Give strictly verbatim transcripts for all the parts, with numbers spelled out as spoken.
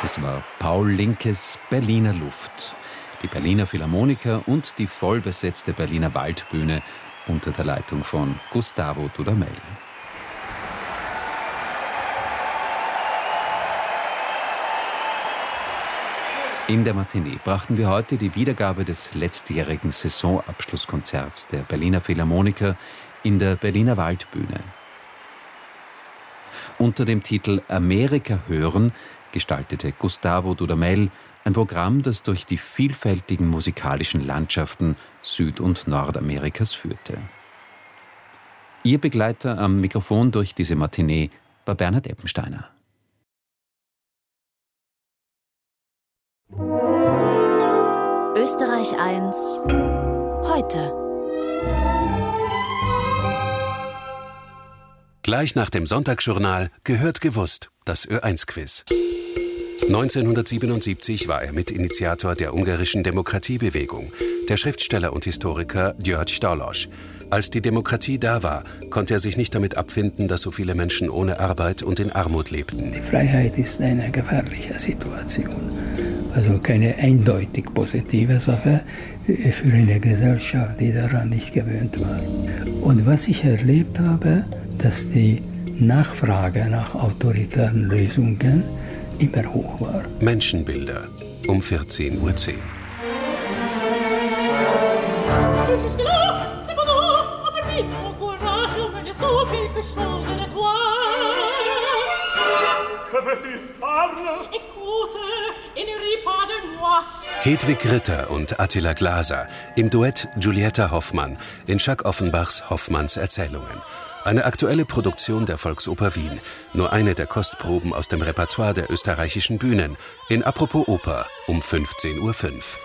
Das war Paul Linkes Berliner Luft. Die Berliner Philharmoniker und die vollbesetzte Berliner Waldbühne unter der Leitung von Gustavo Dudamel. In der Matinee brachten wir heute die Wiedergabe des letztjährigen Saisonabschlusskonzerts der Berliner Philharmoniker in der Berliner Waldbühne. Unter dem Titel Amerika hören gestaltete Gustavo Dudamel ein Programm, das durch die vielfältigen musikalischen Landschaften Süd- und Nordamerikas führte. Ihr Begleiter am Mikrofon durch diese Matinee war Bernhard Eppensteiner. Österreich eins heute. Gleich nach dem Sonntagsjournal gehört gewusst, das Ö eins Quiz. neunzehnhundertsiebenundsiebzig war er Mitinitiator der ungarischen Demokratiebewegung, der Schriftsteller und Historiker György Stalosch. Als die Demokratie da war, konnte er sich nicht damit abfinden, dass so viele Menschen ohne Arbeit und in Armut lebten. Die Freiheit ist eine gefährliche Situation. Also keine eindeutig positive Sache für eine Gesellschaft, die daran nicht gewöhnt war. Und was ich erlebt habe, dass die Nachfrage nach autoritären Lösungen immer hoch war. Menschenbilder um vierzehn Uhr zehn. Hedwig Ritter und Attila Glaser im Duett Giulietta Hoffmann in Jacques Offenbachs Hoffmanns Erzählungen. Eine aktuelle Produktion der Volksoper Wien, nur eine der Kostproben aus dem Repertoire der österreichischen Bühnen, in Apropos Oper um fünfzehn Uhr fünf.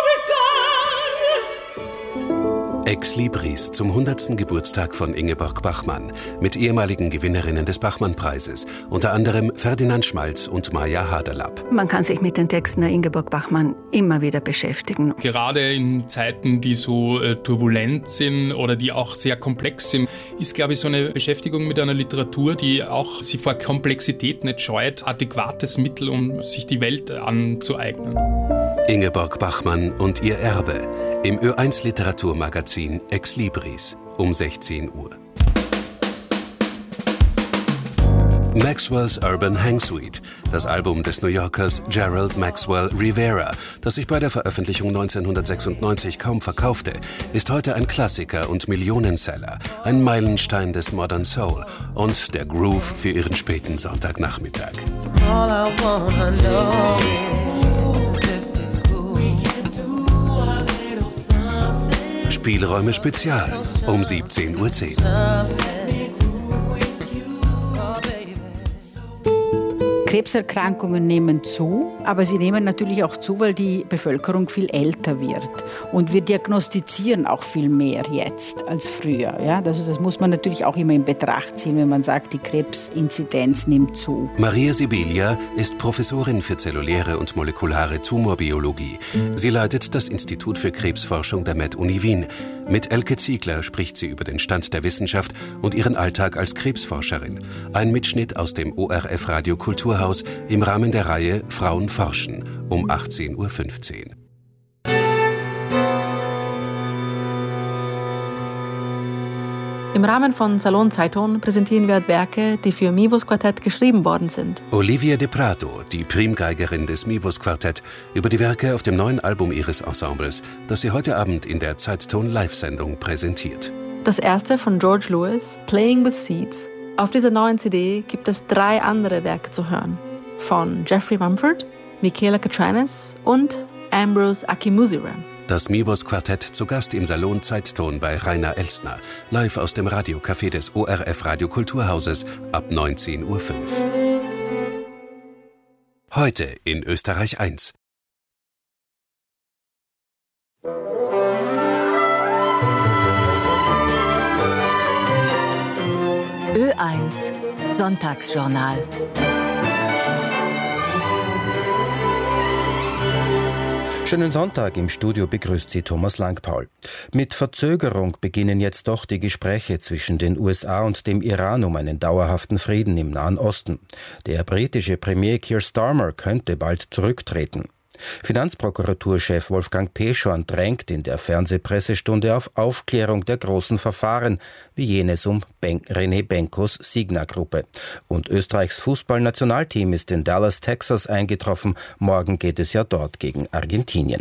Ex Libris zum hundertsten Geburtstag von Ingeborg Bachmann mit ehemaligen Gewinnerinnen des Bachmann-Preises, unter anderem Ferdinand Schmalz und Maja Haderlapp. Man kann sich mit den Texten der Ingeborg Bachmann immer wieder beschäftigen. Gerade in Zeiten, die so äh, turbulent sind oder die auch sehr komplex sind, ist, glaube ich, so eine Beschäftigung mit einer Literatur, die auch sich vor Komplexität nicht scheut, adäquates Mittel, um sich die Welt anzueignen. Ingeborg Bachmann und ihr Erbe im Ö eins Literaturmagazin Ex Libris um sechzehn Uhr. Maxwell's Urban Hang Suite, das Album des New Yorkers Gerald Maxwell Rivera, das sich bei der Veröffentlichung neunzehnhundertsechsundneunzig kaum verkaufte, ist heute ein Klassiker und Millionenseller, ein Meilenstein des Modern Soul und der Groove für ihren späten Sonntagnachmittag. All I wanna know is Spielräume Spezial um siebzehn Uhr zehn. Krebserkrankungen nehmen zu, aber sie nehmen natürlich auch zu, weil die Bevölkerung viel älter wird. Und wir diagnostizieren auch viel mehr jetzt als früher. Ja? Also das muss man natürlich auch immer in Betracht ziehen, wenn man sagt, die Krebsinzidenz nimmt zu. Maria Sibilia ist Professorin für zelluläre und molekulare Tumorbiologie. Sie leitet das Institut für Krebsforschung der Med-Uni Wien. Mit Elke Ziegler spricht sie über den Stand der Wissenschaft und ihren Alltag als Krebsforscherin. Ein Mitschnitt aus dem O R F Radio Kulturhaus im Rahmen der Reihe Frauen forschen um achtzehn Uhr fünfzehn. Im Rahmen von Salon Zeitung präsentieren wir Werke, die für Mivos Quartett geschrieben worden sind. Olivia de Prato, die Primgeigerin des Mivos Quartett, über die Werke auf dem neuen Album ihres Ensembles, das sie heute Abend in der Zeitton-Live-Sendung präsentiert. Das erste von George Lewis, Playing with Seeds. Auf dieser neuen C D gibt es drei andere Werke zu hören. Von Jeffrey Mumford, Michaela Katranis und Ambrose Akinmusire. Das Mivos Quartett zu Gast im Salon Zeitton bei Rainer Elstner, live aus dem Radiocafé des O R F Radio Kulturhauses ab neunzehn Uhr fünf. Heute in Österreich eins. Ö eins Sonntagsjournal. Schönen Sonntag, im Studio begrüßt Sie Thomas Langpaul. Mit Verzögerung beginnen jetzt doch die Gespräche zwischen den U S A und dem Iran um einen dauerhaften Frieden im Nahen Osten. Der britische Premier Keir Starmer könnte bald zurücktreten. Finanzprokuraturchef Wolfgang Peschorn drängt in der Fernsehpressestunde auf Aufklärung der großen Verfahren, wie jenes um ben- René Benkos Signa-Gruppe. Und Österreichs Fußballnationalteam ist in Dallas, Texas eingetroffen. Morgen geht es ja dort gegen Argentinien.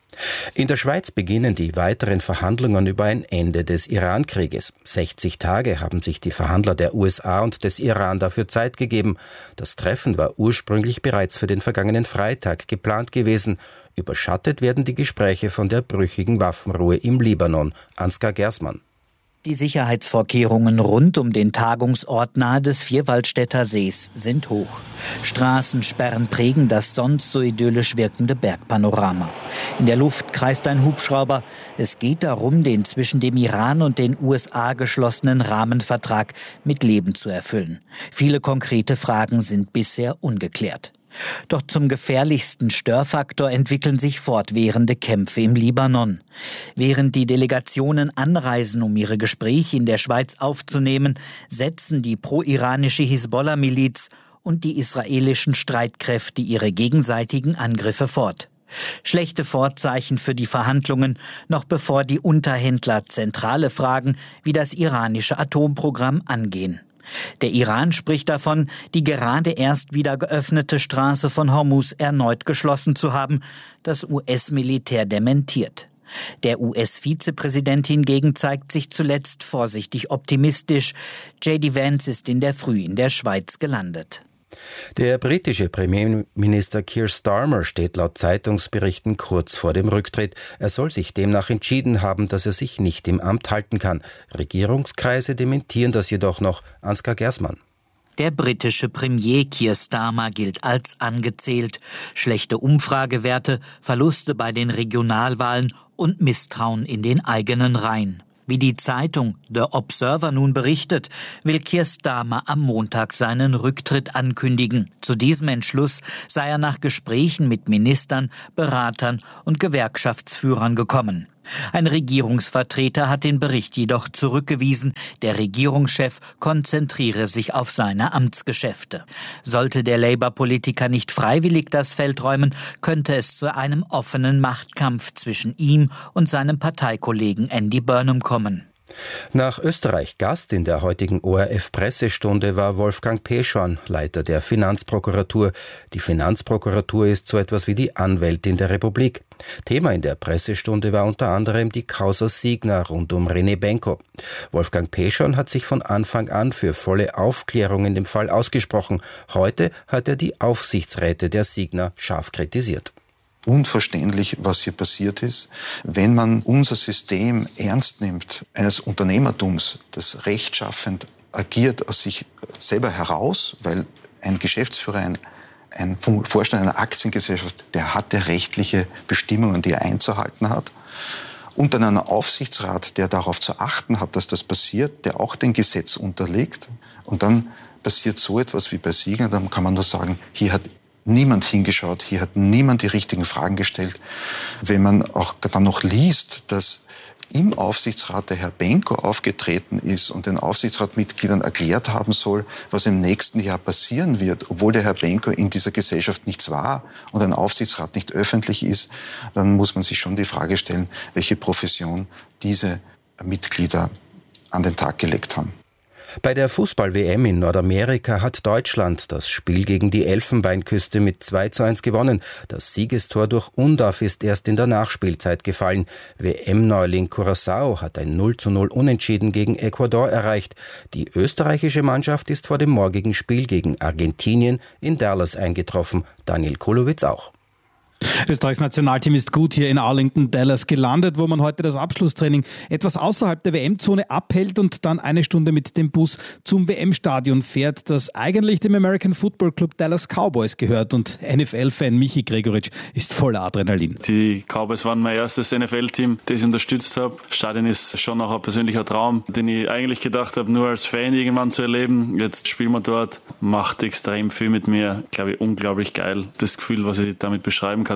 In der Schweiz beginnen die weiteren Verhandlungen über ein Ende des Iran-Krieges. sechzig Tage haben sich die Verhandler der U S A und des Iran dafür Zeit gegeben. Das Treffen war ursprünglich bereits für den vergangenen Freitag geplant gewesen. Überschattet werden die Gespräche von der brüchigen Waffenruhe im Libanon. Ansgar Gersmann. Die Sicherheitsvorkehrungen rund um den Tagungsort nahe des Vierwaldstätter Sees sind hoch. Straßensperren prägen das sonst so idyllisch wirkende Bergpanorama. In der Luft kreist ein Hubschrauber. Es geht darum, den zwischen dem Iran und den U S A geschlossenen Rahmenvertrag mit Leben zu erfüllen. Viele konkrete Fragen sind bisher ungeklärt. Doch zum gefährlichsten Störfaktor entwickeln sich fortwährende Kämpfe im Libanon. Während die Delegationen anreisen, um ihre Gespräche in der Schweiz aufzunehmen, setzen die pro-iranische Hisbollah-Miliz und die israelischen Streitkräfte ihre gegenseitigen Angriffe fort. Schlechte Vorzeichen für die Verhandlungen, noch bevor die Unterhändler zentrale Fragen wie das iranische Atomprogramm angehen. Der Iran spricht davon, die gerade erst wieder geöffnete Straße von Hormuz erneut geschlossen zu haben. Das U S-Militär dementiert. Der U S-Vizepräsident hingegen zeigt sich zuletzt vorsichtig optimistisch. J D Vance ist in der Früh in der Schweiz gelandet. Der britische Premierminister Keir Starmer steht laut Zeitungsberichten kurz vor dem Rücktritt. Er soll sich demnach entschieden haben, dass er sich nicht im Amt halten kann. Regierungskreise dementieren das jedoch noch. Ansgar Gersmann. Der britische Premier Keir Starmer gilt als angezählt. Schlechte Umfragewerte, Verluste bei den Regionalwahlen und Misstrauen in den eigenen Reihen. Wie die Zeitung The Observer nun berichtet, will Keir Starmer am Montag seinen Rücktritt ankündigen. Zu diesem Entschluss sei er nach Gesprächen mit Ministern, Beratern und Gewerkschaftsführern gekommen. Ein Regierungsvertreter hat den Bericht jedoch zurückgewiesen. Der Regierungschef konzentriere sich auf seine Amtsgeschäfte. Sollte der Labour-Politiker nicht freiwillig das Feld räumen, könnte es zu einem offenen Machtkampf zwischen ihm und seinem Parteikollegen Andy Burnham kommen. Nach Österreich Gast in der heutigen O R F-Pressestunde war Wolfgang Peschorn, Leiter der Finanzprokuratur. Die Finanzprokuratur ist so etwas wie die Anwältin der Republik. Thema in der Pressestunde war unter anderem die Causa Signa rund um René Benko. Wolfgang Peschorn hat sich von Anfang an für volle Aufklärung in dem Fall ausgesprochen. Heute hat er die Aufsichtsräte der Signa scharf kritisiert. Unverständlich, was hier passiert ist. Wenn man unser System ernst nimmt, eines Unternehmertums, das rechtschaffend agiert aus sich selber heraus, weil ein Geschäftsführer, ein, ein Vorstand einer Aktiengesellschaft, der hat ja rechtliche Bestimmungen, die er einzuhalten hat. Und dann einen Aufsichtsrat, der darauf zu achten hat, dass das passiert, der auch dem Gesetz unterliegt. Und dann passiert so etwas wie bei Signa, dann kann man nur sagen, hier hat niemand hingeschaut, hier hat niemand die richtigen Fragen gestellt. Wenn man auch dann noch liest, dass im Aufsichtsrat der Herr Benko aufgetreten ist und den Aufsichtsratmitgliedern erklärt haben soll, was im nächsten Jahr passieren wird, obwohl der Herr Benko in dieser Gesellschaft nichts war und ein Aufsichtsrat nicht öffentlich ist, dann muss man sich schon die Frage stellen, welche Profession diese Mitglieder an den Tag gelegt haben. Bei der Fußball-W M in Nordamerika hat Deutschland das Spiel gegen die Elfenbeinküste mit zwei zu eins gewonnen. Das Siegestor durch Undav ist erst in der Nachspielzeit gefallen. W M-Neuling Curaçao hat ein null zu null Unentschieden gegen Ecuador erreicht. Die österreichische Mannschaft ist vor dem morgigen Spiel gegen Argentinien in Dallas eingetroffen. Daniel Kulowitz auch. Österreichs Nationalteam ist gut hier in Arlington, Dallas gelandet, wo man heute das Abschlusstraining etwas außerhalb der W M-Zone abhält und dann eine Stunde mit dem Bus zum W M-Stadion fährt, das eigentlich dem American Football Club Dallas Cowboys gehört. Und N F L-Fan Michi Gregoritsch ist voller Adrenalin. Die Cowboys waren mein erstes N F L-Team, das ich unterstützt habe. Das Stadion ist schon noch ein persönlicher Traum, den ich eigentlich gedacht habe, nur als Fan irgendwann zu erleben. Jetzt spielen wir dort, macht extrem viel mit mir. Glaube ich, unglaublich geil. Das Gefühl, was ich damit beschreiben kann,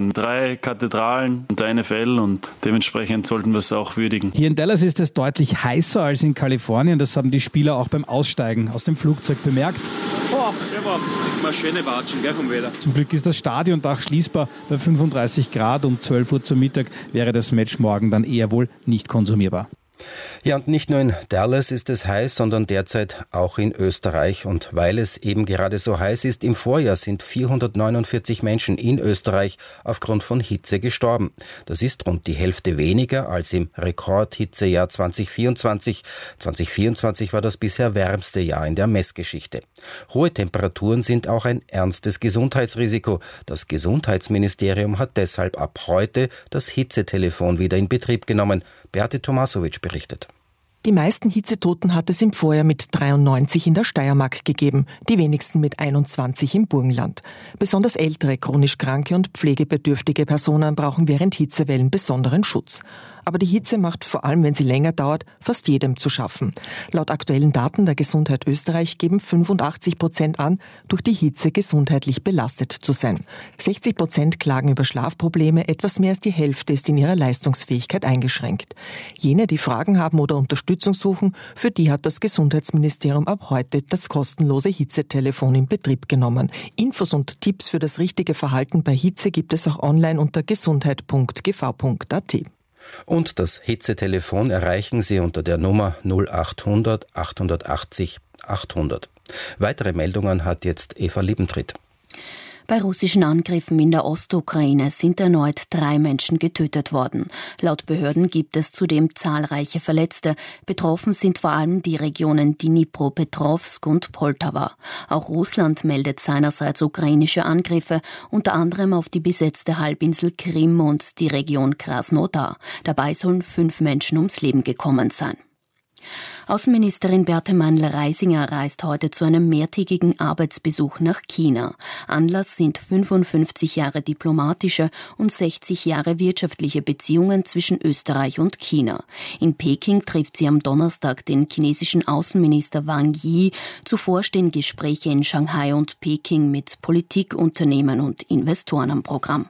haben drei Kathedralen und der N F L und dementsprechend sollten wir es auch würdigen. Hier in Dallas ist es deutlich heißer als in Kalifornien. Das haben die Spieler auch beim Aussteigen aus dem Flugzeug bemerkt. Oh, der war mal schöne Watschen, gell, vom Wetter. Zum Glück ist das Stadiondach schließbar bei fünfunddreißig Grad. Um zwölf Uhr zum Mittag wäre das Match morgen dann eher wohl nicht konsumierbar. Ja, und nicht nur in Dallas ist es heiß, sondern derzeit auch in Österreich. Und weil es eben gerade so heiß ist, im Vorjahr sind vierhundertneunundvierzig Menschen in Österreich aufgrund von Hitze gestorben. Das ist rund die Hälfte weniger als im Rekordhitzejahr zwanzig vierundzwanzig. zwanzig vierundzwanzig war das bisher wärmste Jahr in der Messgeschichte. Hohe Temperaturen sind auch ein ernstes Gesundheitsrisiko. Das Gesundheitsministerium hat deshalb ab heute das Hitzetelefon wieder in Betrieb genommen. Beate Tomasowitsch berichtet. Die meisten Hitzetoten hat es im Vorjahr mit dreiundneunzig in der Steiermark gegeben, die wenigsten mit einundzwanzig im Burgenland. Besonders ältere, chronisch kranke und pflegebedürftige Personen brauchen während Hitzewellen besonderen Schutz. Aber die Hitze macht, vor allem wenn sie länger dauert, fast jedem zu schaffen. Laut aktuellen Daten der Gesundheit Österreich geben fünfundachtzig Prozent an, durch die Hitze gesundheitlich belastet zu sein. sechzig Prozent klagen über Schlafprobleme, etwas mehr als die Hälfte ist in ihrer Leistungsfähigkeit eingeschränkt. Jene, die Fragen haben oder Unterstützung suchen, für die hat das Gesundheitsministerium ab heute das kostenlose Hitzetelefon in Betrieb genommen. Infos und Tipps für das richtige Verhalten bei Hitze gibt es auch online unter gesundheit punkt g v punkt a t. Und das Hitzetelefon erreichen Sie unter der Nummer null achthundert achtundachtzig achthundert. Weitere Meldungen hat jetzt Eva Liebentritt. Bei russischen Angriffen in der Ostukraine sind erneut drei Menschen getötet worden. Laut Behörden gibt es zudem zahlreiche Verletzte. Betroffen sind vor allem die Regionen Dnipropetrovsk und Poltawa. Auch Russland meldet seinerseits ukrainische Angriffe, unter anderem auf die besetzte Halbinsel Krim und die Region Krasnodar. Dabei sollen fünf Menschen ums Leben gekommen sein. Außenministerin Berthe Meindl-Reisinger reist heute zu einem mehrtägigen Arbeitsbesuch nach China. Anlass sind fünfundfünfzig Jahre diplomatische und sechzig Jahre wirtschaftliche Beziehungen zwischen Österreich und China. In Peking trifft sie am Donnerstag den chinesischen Außenminister Wang Yi. Zuvor stehen Gespräche in Shanghai und Peking mit Politik, Unternehmen und Investoren am Programm.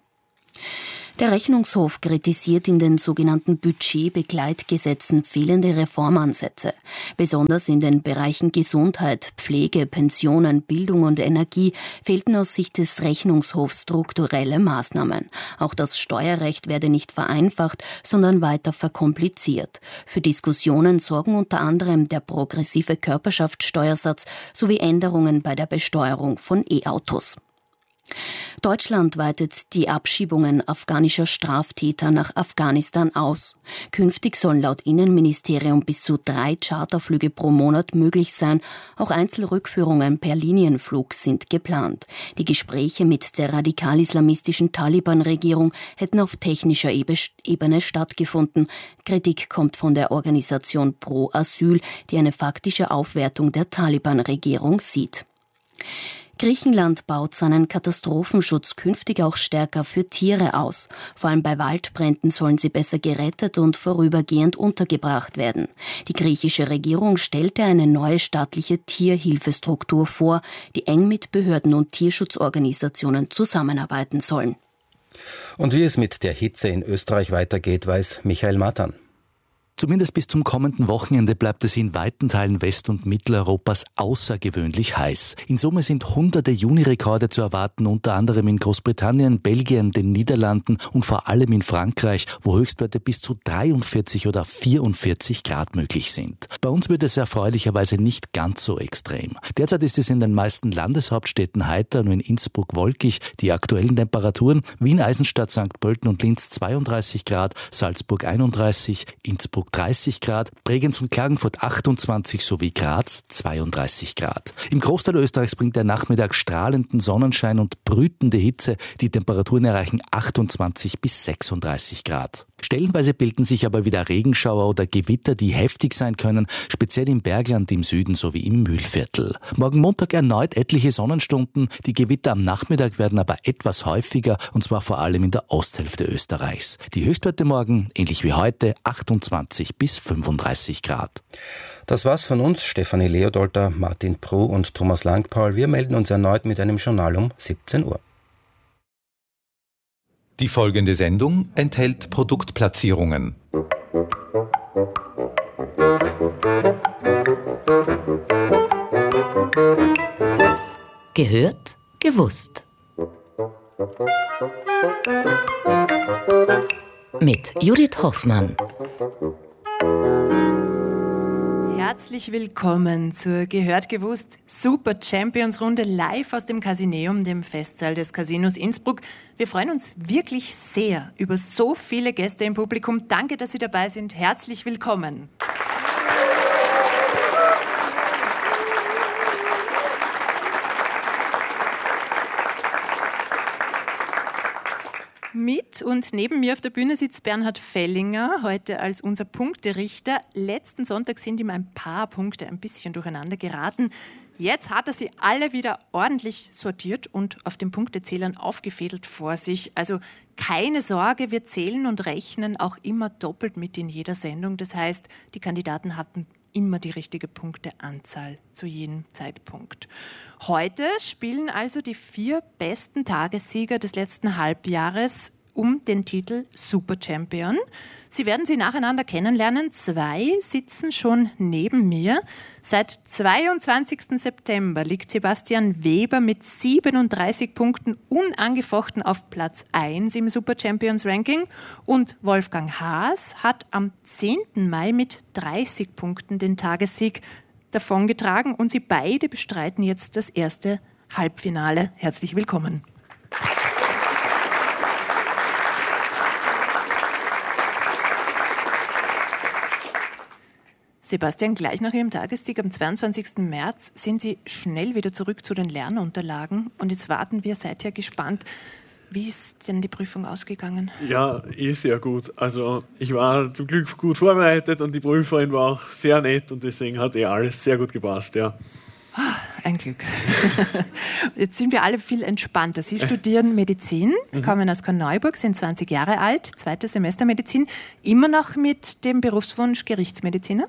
Der Rechnungshof kritisiert in den sogenannten Budgetbegleitgesetzen fehlende Reformansätze. Besonders in den Bereichen Gesundheit, Pflege, Pensionen, Bildung und Energie fehlten aus Sicht des Rechnungshofs strukturelle Maßnahmen. Auch das Steuerrecht werde nicht vereinfacht, sondern weiter verkompliziert. Für Diskussionen sorgen unter anderem der progressive Körperschaftssteuersatz sowie Änderungen bei der Besteuerung von E-Autos. Deutschland weitet die Abschiebungen afghanischer Straftäter nach Afghanistan aus. Künftig sollen laut Innenministerium bis zu drei Charterflüge pro Monat möglich sein. Auch Einzelrückführungen per Linienflug sind geplant. Die Gespräche mit der radikal-islamistischen Taliban-Regierung hätten auf technischer Ebene stattgefunden. Kritik kommt von der Organisation Pro Asyl, die eine faktische Aufwertung der Taliban-Regierung sieht. Griechenland baut seinen Katastrophenschutz künftig auch stärker für Tiere aus. Vor allem bei Waldbränden sollen sie besser gerettet und vorübergehend untergebracht werden. Die griechische Regierung stellte eine neue staatliche Tierhilfestruktur vor, die eng mit Behörden und Tierschutzorganisationen zusammenarbeiten sollen. Und wie es mit der Hitze in Österreich weitergeht, weiß Michael Matan. Zumindest bis zum kommenden Wochenende bleibt es in weiten Teilen West- und Mitteleuropas außergewöhnlich heiß. In Summe sind hunderte Junirekorde zu erwarten, unter anderem in Großbritannien, Belgien, den Niederlanden und vor allem in Frankreich, wo Höchstwerte bis zu dreiundvierzig oder vierundvierzig Grad möglich sind. Bei uns wird es erfreulicherweise nicht ganz so extrem. Derzeit ist es in den meisten Landeshauptstädten heiter, nur in Innsbruck wolkig. Die aktuellen Temperaturen: Wien, Eisenstadt, Sankt Pölten und Linz zweiunddreißig Grad, Salzburg einunddreißig, Innsbruck dreißig Grad, Bregenz und Klagenfurt achtundzwanzig sowie Graz zweiunddreißig Grad. Im Großteil Österreichs bringt der Nachmittag strahlenden Sonnenschein und brütende Hitze. Die Temperaturen erreichen achtundzwanzig bis sechsunddreißig Grad. Stellenweise bilden sich aber wieder Regenschauer oder Gewitter, die heftig sein können, speziell im Bergland im Süden sowie im Mühlviertel. Morgen Montag erneut etliche Sonnenstunden, die Gewitter am Nachmittag werden aber etwas häufiger, und zwar vor allem in der Osthälfte Österreichs. Die Höchstwerte morgen, ähnlich wie heute, achtundzwanzig bis fünfunddreißig Grad. Das war's von uns, Stefanie Leodolter, Martin Pruh und Thomas Langpaul. Wir melden uns erneut mit einem Journal um siebzehn Uhr. Die folgende Sendung enthält Produktplatzierungen. Gehört, gewusst. Mit Judith Hoffmann. Herzlich willkommen zur Gehört gewusst Super Champions Runde live aus dem Casineum, dem Festsaal des Casinos Innsbruck. Wir freuen uns wirklich sehr über so viele Gäste im Publikum. Danke, dass Sie dabei sind. Herzlich willkommen. Mit und neben mir auf der Bühne sitzt Bernhard Fellinger, heute als unser Punkterichter. Letzten Sonntag sind ihm ein paar Punkte ein bisschen durcheinander geraten. Jetzt hat er sie alle wieder ordentlich sortiert und auf den Punktezählern aufgefädelt vor sich. Also keine Sorge, wir zählen und rechnen auch immer doppelt mit in jeder Sendung. Das heißt, die Kandidaten hatten immer die richtige Punkteanzahl zu jedem Zeitpunkt. Heute spielen also die vier besten Tagessieger des letzten Halbjahres um den Titel Super Champion. Sie werden sie nacheinander kennenlernen. Zwei sitzen schon neben mir. Seit zweiundzwanzigsten September liegt Sebastian Weber mit siebenunddreißig Punkten unangefochten auf Platz eins im Super Champions Ranking. Und Wolfgang Haas hat am zehnten Mai mit dreißig Punkten den Tagessieg davongetragen. Und sie beide bestreiten jetzt das erste Halbfinale. Herzlich willkommen. Sebastian, gleich nach Ihrem Tagessieg am zweiundzwanzigsten März sind Sie schnell wieder zurück zu den Lernunterlagen. Und jetzt warten wir seither gespannt. Wie ist denn die Prüfung ausgegangen? Ja, eh sehr gut. Also ich war zum Glück gut vorbereitet und die Prüferin war auch sehr nett und deswegen hat eh alles sehr gut gepasst, ja. Ein Glück. Jetzt sind wir alle viel entspannter. Sie studieren Medizin, mhm. kommen aus Korneuburg, sind zwanzig Jahre alt, zweites Semester Medizin, immer noch mit dem Berufswunsch Gerichtsmediziner?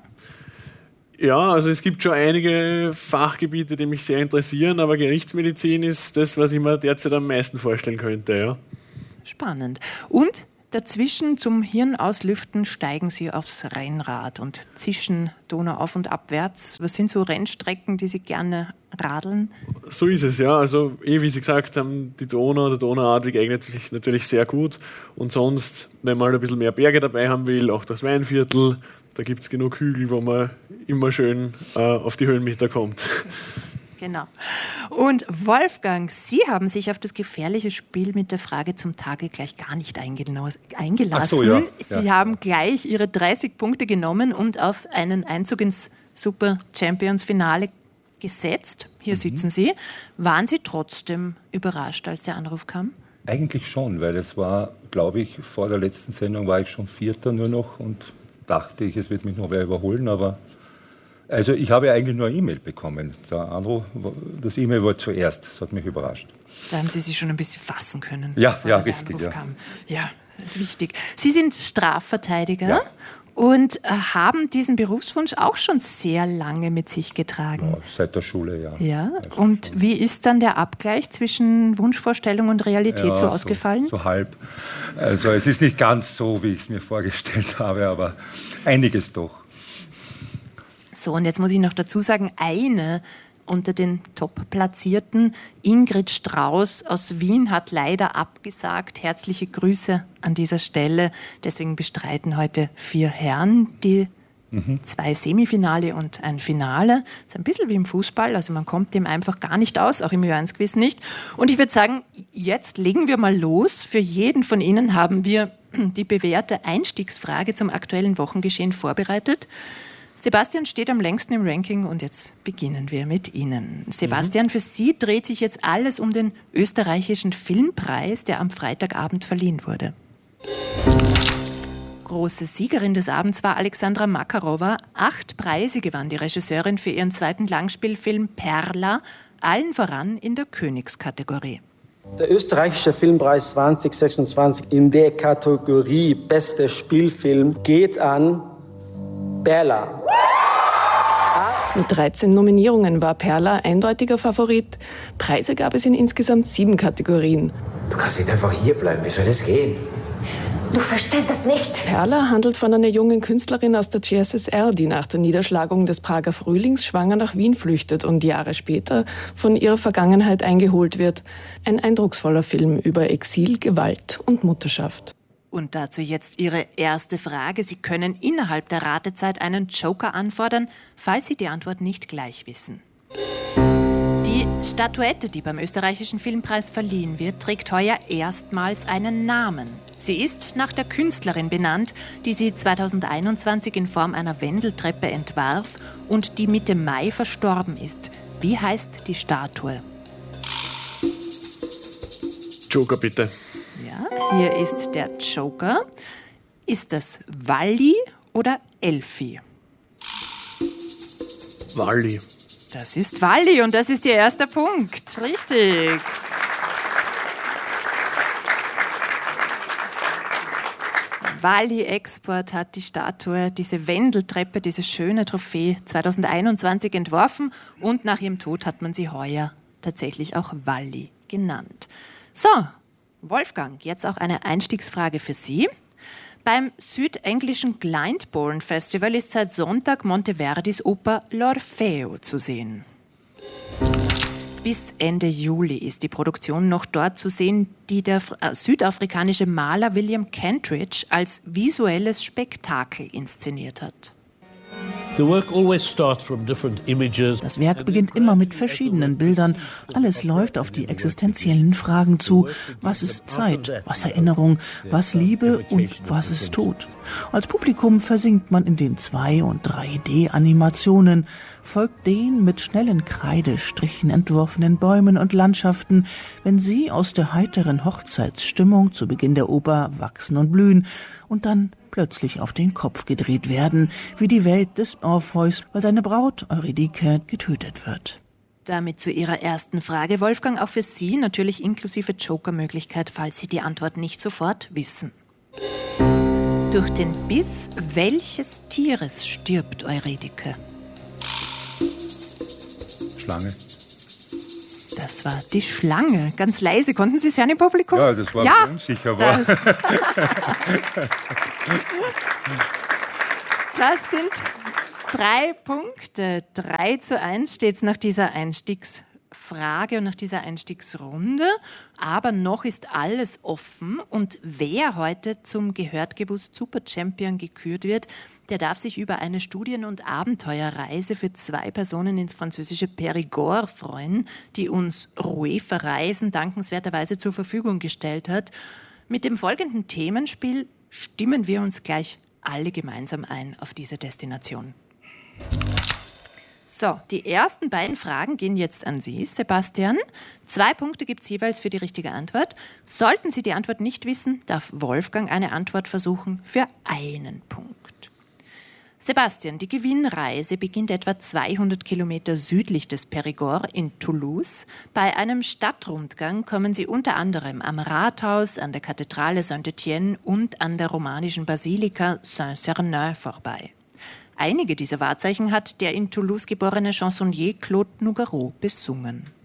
Ja, also es gibt schon einige Fachgebiete, die mich sehr interessieren, aber Gerichtsmedizin ist das, was ich mir derzeit am meisten vorstellen könnte. Ja. Spannend. Und dazwischen zum Hirnauslüften steigen Sie aufs Rennrad und zischen Donauauf- und abwärts. Was sind so Rennstrecken, die Sie gerne radeln? So ist es, ja. Also eh, wie Sie gesagt haben, die Donau, der Donauradweg eignet sich natürlich sehr gut. Und sonst, wenn man halt ein bisschen mehr Berge dabei haben will, auch das Weinviertel, da gibt es genug Hügel, wo man immer schön äh, auf die Höhenmeter kommt. Genau. Und Wolfgang, Sie haben sich auf das gefährliche Spiel mit der Frage zum Tage gleich gar nicht eingelassen. Ach so, ja. Sie ja. haben gleich Ihre dreißig Punkte genommen und auf einen Einzug ins Super Champions Finale gesetzt. Hier mhm. sitzen Sie. Waren Sie trotzdem überrascht, als der Anruf kam? Eigentlich schon, weil es war, glaube ich, vor der letzten Sendung war ich schon Vierter nur noch und dachte ich, es wird mich noch wer überholen, aber also ich habe eigentlich nur eine E-Mail bekommen. Der Anruf, das E-Mail war zuerst, das hat mich überrascht. Da haben Sie sich schon ein bisschen fassen können. Ja, ja, richtig. Ja. ja, das ist wichtig. Sie sind Strafverteidiger ja. und äh, haben diesen Berufswunsch auch schon sehr lange mit sich getragen. Ja, seit der Schule, ja. Ja, also und schon. Wie ist dann der Abgleich zwischen Wunschvorstellung und Realität ja, so ausgefallen? So, so halb. Also es ist nicht ganz so, wie ich es mir vorgestellt habe, aber einiges doch. So, und jetzt muss ich noch dazu sagen, eine unter den Top-Platzierten, Ingrid Strauß aus Wien, hat leider abgesagt. Herzliche Grüße an dieser Stelle. Deswegen bestreiten heute vier Herren die mhm. zwei Semifinale und ein Finale. Das ist ein bisschen wie im Fußball, also man kommt dem einfach gar nicht aus, auch im Ö eins Quiz nicht. Und ich würde sagen, jetzt legen wir mal los. Für jeden von Ihnen haben wir die bewährte Einstiegsfrage zum aktuellen Wochengeschehen vorbereitet. Sebastian steht am längsten im Ranking und jetzt beginnen wir mit Ihnen. Sebastian, mhm. für Sie dreht sich jetzt alles um den österreichischen Filmpreis, der am Freitagabend verliehen wurde. Große Siegerin des Abends war Alexandra Makarova. Acht Preise gewann die Regisseurin für ihren zweiten Langspielfilm Perla, allen voran in der Königskategorie. Der österreichische Filmpreis zwanzig sechsundzwanzig in der Kategorie Bester Spielfilm geht an Perla. Mit dreizehn Nominierungen war Perla eindeutiger Favorit. Preise gab es in insgesamt sieben Kategorien. Du kannst nicht einfach hier bleiben. Wie soll das gehen? Du verstehst das nicht. Perla handelt von einer jungen Künstlerin aus der C S S R, die nach der Niederschlagung des Prager Frühlings schwanger nach Wien flüchtet und Jahre später von ihrer Vergangenheit eingeholt wird. Ein eindrucksvoller Film über Exil, Gewalt und Mutterschaft. Und dazu jetzt Ihre erste Frage. Sie können innerhalb der Ratezeit einen Joker anfordern, falls Sie die Antwort nicht gleich wissen. Die Statuette, die beim österreichischen Filmpreis verliehen wird, trägt heuer erstmals einen Namen. Sie ist nach der Künstlerin benannt, die sie zweitausendeinundzwanzig in Form einer Wendeltreppe entwarf und die Mitte Mai verstorben ist. Wie heißt die Statue? Joker, bitte. Ja, hier ist der Joker. Ist das Walli oder Elfi? Walli. Das ist Walli und das ist Ihr erster Punkt. Richtig. Walli Export hat die Statue, diese Wendeltreppe, diese schöne Trophäe zweitausendeinundzwanzig entworfen und nach ihrem Tod hat man sie heuer tatsächlich auch Walli genannt. So, Wolfgang, jetzt auch eine Einstiegsfrage für Sie. Beim südenglischen Glyndebourne Festival ist seit Sonntag Monteverdis Oper L'Orfeo zu sehen. Bis Ende Juli ist die Produktion noch dort zu sehen, die der äh, südafrikanische Maler William Kentridge als visuelles Spektakel inszeniert hat. Das Werk beginnt immer mit verschiedenen Bildern. Alles läuft auf die existenziellen Fragen zu. Was ist Zeit? Was Erinnerung? Was Liebe? Und was ist Tod? Als Publikum versinkt man in den zwei- und drei D-Animationen, folgt den mit schnellen Kreidestrichen entworfenen Bäumen und Landschaften, wenn sie aus der heiteren Hochzeitsstimmung zu Beginn der Oper wachsen und blühen und dann plötzlich auf den Kopf gedreht werden, wie die Welt des Orpheus, weil seine Braut Eurydike getötet wird. Damit zu Ihrer ersten Frage, Wolfgang, auch für Sie natürlich inklusive Joker-Möglichkeit, falls Sie die Antwort nicht sofort wissen. Durch den Biss welches Tieres stirbt Eurydike? Schlange. Das war die Schlange. Ganz leise. Konnten Sie es hören im Publikum? Ja, das war ja, unsicher. War. Das, das sind drei Punkte. Drei zu eins steht es nach dieser Einstiegsfrage und nach dieser Einstiegsrunde. Aber noch ist alles offen. Und wer heute zum Gehört gewusst Super Champion gekürt wird, der darf sich über eine Studien- und Abenteuerreise für zwei Personen ins französische Périgord freuen, die uns Roué Verreisen dankenswerterweise zur Verfügung gestellt hat. Mit dem folgenden Themenspiel stimmen wir uns gleich alle gemeinsam ein auf diese Destination. So, die ersten beiden Fragen gehen jetzt an Sie, Sebastian. Zwei Punkte gibt es jeweils für die richtige Antwort. Sollten Sie die Antwort nicht wissen, darf Wolfgang eine Antwort versuchen für einen Punkt. Sebastian, die Gewinnreise beginnt etwa zweihundert Kilometer südlich des Périgord in Toulouse. Bei einem Stadtrundgang kommen Sie unter anderem am Rathaus, an der Kathedrale Saint-Étienne und an der romanischen Basilika Saint-Sernin vorbei. Einige dieser Wahrzeichen hat der in Toulouse geborene Chansonnier Claude Nougaro besungen.